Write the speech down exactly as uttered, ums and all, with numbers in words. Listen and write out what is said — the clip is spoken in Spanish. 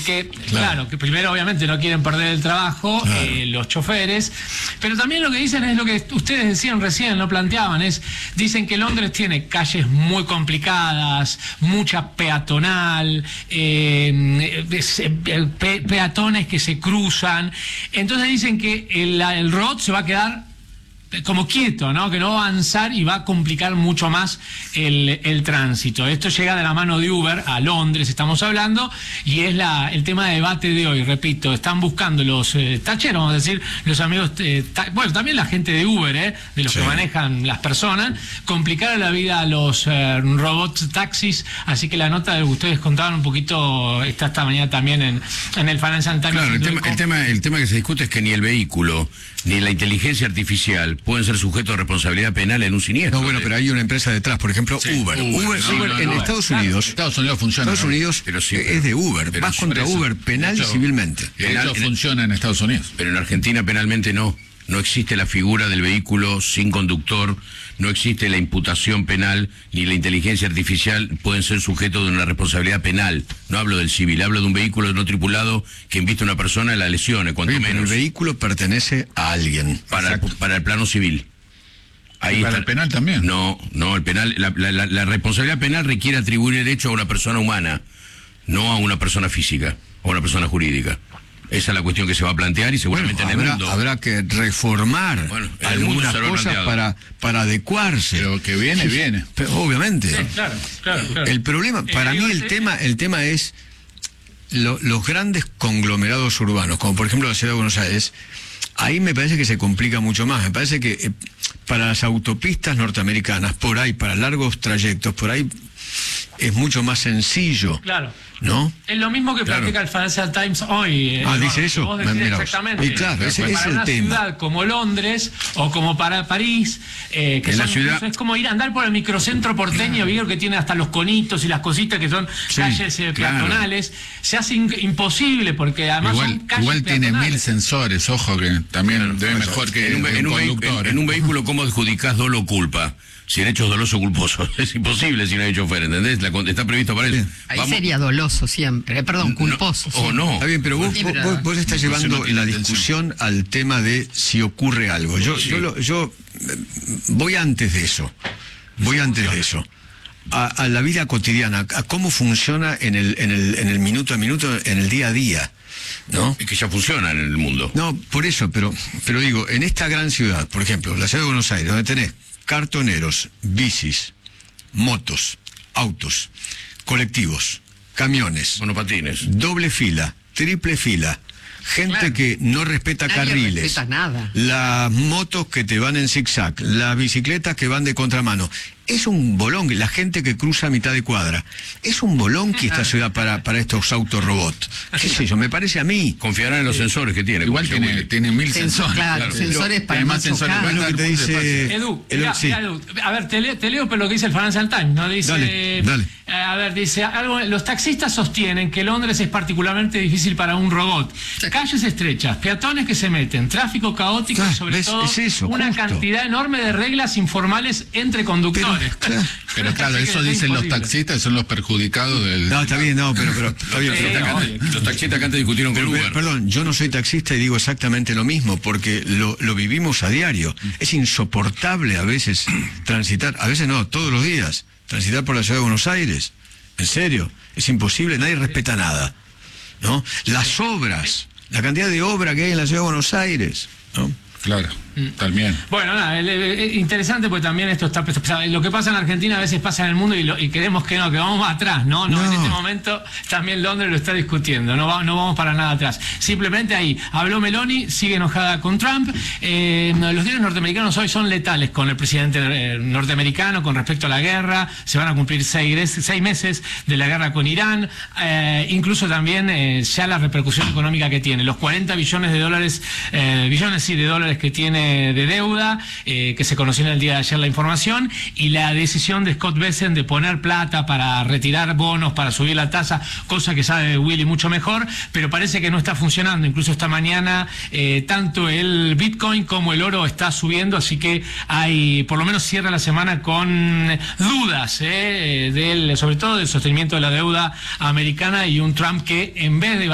porque, claro, claro que primero obviamente no quieren perder el trabajo, claro. eh, los choferes, pero también lo que dicen es lo que ustedes decían recién, lo planteaban, es, dicen que Londres tiene calles muy complicadas, mucha peatonal, eh, pe, peatones que se cruzan, entonces dicen que el, el robot se va a quedar como quieto, ¿no? Que no va a avanzar y va a complicar mucho más el, el tránsito. Esto llega de la mano de Uber a Londres, estamos hablando, y es la, el tema de debate de hoy, repito, están buscando los eh, tacheros, vamos a decir, los amigos, eh, ta, bueno, también la gente de Uber, eh, de los sí. que manejan las personas, complicar la vida a los eh, robots taxis, así que la nota de que ustedes contaban un poquito, está esta mañana también en, en el Financial Times. Claro, el tema, el, tema, el tema que se discute es que ni el vehículo, ni la inteligencia artificial pueden ser sujetos de responsabilidad penal en un siniestro. No, bueno, pero hay una empresa detrás, por ejemplo, sí, Uber. Uber, Uber, sí, Uber no, en no, Estados claro. Unidos. Estados Unidos funciona. Estados Unidos pero sí, pero, es de Uber. pero Vas contra eso, Uber penal hecho, y civilmente. Penal, eso funciona en Estados Unidos. Pero en Argentina penalmente no. No existe la figura del vehículo sin conductor, no existe la imputación penal, ni la inteligencia artificial pueden ser sujetos de una responsabilidad penal. No hablo del civil, hablo de un vehículo no tripulado que inviste a una persona a la lesione, cuanto sí, menos. Pero el vehículo pertenece a alguien. Para, para el plano civil. Ahí para está. El penal también. No, no, el penal, la, la, la, la responsabilidad penal requiere atribuir el hecho a una persona humana, no a una persona física, a una persona jurídica. Esa es la cuestión que se va a plantear y seguramente bueno, en el habrá, mundo habrá que reformar bueno, algunas cosas para, para adecuarse. Pero que viene, viene. Pero, obviamente. Sí, claro, claro, claro. El problema, para eh, mí el eh, tema, el tema es lo, los grandes conglomerados urbanos, como por ejemplo la ciudad de Buenos Aires. Ahí me parece que se complica mucho más. Me parece que eh, para las autopistas norteamericanas, por ahí, para largos trayectos, por ahí es mucho más sencillo. Claro. ¿No? Es lo mismo que claro. plantea el Financial Times hoy. Eh, ah, dice eso. Vos decís exactamente. Y claro, ese para es el una tema. ciudad como Londres o como para París, eh, que en son, la ciudad... es como ir a andar por el microcentro porteño, viejo, que tiene hasta los conitos y las cositas que son sí, calles eh, peatonales. Claro. Se hace in, imposible porque además igual, son calles igual tiene mil sensores, ojo, que también claro, debe bueno, mejor que en un, en en un un conductor. En, en un vehículo, ¿cómo adjudicás dolo o culpa? Si el hecho es doloso o culposo. Es imposible si no hay chofer, ¿entendés? La, está previsto para eso. Ahí Vamos. sería doloso siempre, eh, perdón, culposo. No, o no. Está bien, pero vos, sí, vos, pero... vos, vos estás llevando no la discusión atención. Al tema de si ocurre algo. Yo, sí. yo, lo, yo voy antes de eso. Voy antes de eso. A, a la vida cotidiana, a cómo funciona en el, en el, en el minuto a minuto, en el día a día. ¿No? Es que ya funciona en el mundo. No, por eso, pero, pero digo, en esta gran ciudad, por ejemplo, la ciudad de Buenos Aires, donde tenés cartoneros, bicis, motos, autos, colectivos, camiones, monopatines, doble fila, triple fila, gente claro. que no respeta Nadie carriles, respeta nada. Las motos que te van en zigzag, las bicicletas que van de contramano. Es un bolón, la gente que cruza a mitad de cuadra. Es un bolón que esta ciudad para, para estos autos robots. ¿Qué sé yo? Me parece a mí. Confiarán en los sensores que tiene. Igual tiene, tiene mil Sensor, sensores. Claro, claro. sensores Pero, para más sensores chocar. Lo que te dice... Edu, el, mirá, sí. mirá, Edu, a ver, te leo, te leo pero lo que dice el Financial Times, ¿no? Dice, dale, dale. Eh, a ver, dice, algo, los taxistas sostienen que Londres es particularmente difícil para un robot. Calles estrechas, peatones que se meten, tráfico caótico claro, y sobre ¿ves? todo es eso, una justo. cantidad enorme de reglas informales entre conductores. Pero, claro. Pero claro, eso dicen los taxistas, son los perjudicados del... No, está bien, no, pero... pero está bien, los, pero, taxistas pero, acá, los taxistas acá antes discutieron con pero, Uber. Perdón, yo no soy taxista y digo exactamente lo mismo, porque lo, lo vivimos a diario. Es insoportable a veces transitar, a veces no, todos los días, transitar por la ciudad de Buenos Aires. En serio, es imposible, nadie respeta nada, ¿no? Las obras, la cantidad de obra que hay en la ciudad de Buenos Aires, ¿no? Claro, también. Bueno, nada, es interesante porque también esto está... Lo que pasa en Argentina a veces pasa en el mundo y, lo, y queremos que no, que vamos más atrás, ¿no? No, no. En este momento también Londres lo está discutiendo, no, va, no vamos para nada atrás. Simplemente ahí, habló Meloni, sigue enojada con Trump. Eh, los diarios norteamericanos hoy son letales con el presidente norteamericano con respecto a la guerra. Se van a cumplir seis, seis meses de la guerra con Irán. Eh, incluso también eh, ya la repercusión económica que tiene. Los cuarenta billones de dólares, eh, billones sí de dólares que tiene de deuda, eh, que se conoció en el día de ayer la información, y la decisión de Scott Bessent de poner plata para retirar bonos, para subir la tasa, cosa que sabe Willy mucho mejor, pero parece que no está funcionando. Incluso esta mañana eh, tanto el Bitcoin como el oro está subiendo, así que hay, por lo menos cierra la semana con dudas, eh, del, sobre todo del sostenimiento de la deuda americana y un Trump que en vez de